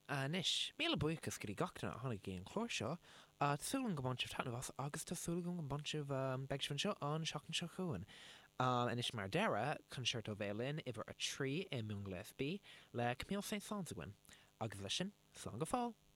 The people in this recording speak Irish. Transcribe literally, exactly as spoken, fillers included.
Anis, míle buchas go dtí gachna a tháinig géon chlór seo, a tásúlann go bunch of tanmhas agus tásúlann go bunch of um, beagsin seo an seachtain seo chuan. Um, Anis mar dera, concerto bhéilinn idir a trí i mún le F B le Camille Saint-Saëns againn. Agus leis sin, slán go fáil.